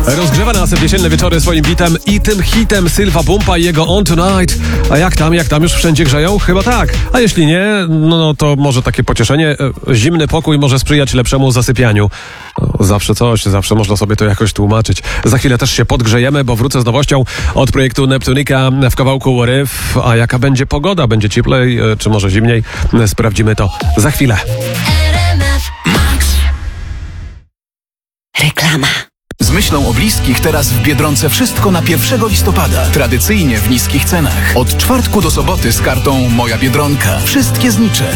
Rozgrzewa nas w jesienne wieczory swoim bitem i tym hitem Sylwa Bumpa i jego On Tonight. A jak tam już wszędzie grzeją? Chyba tak. A jeśli nie, no to może takie pocieszenie. Zimny pokój może sprzyjać lepszemu zasypianiu. Zawsze coś, zawsze można sobie to jakoś tłumaczyć. Za chwilę też się podgrzejemy, bo wrócę z nowością od projektu Neptunika w kawałku Riff. A jaka będzie pogoda? Będzie cieplej, czy może zimniej? Sprawdzimy to za chwilę. Reklama. Z myślą o bliskich teraz w Biedronce wszystko na 1 listopada. Tradycyjnie w niskich cenach. Od czwartku do soboty z kartą Moja Biedronka. Wszystkie znicze.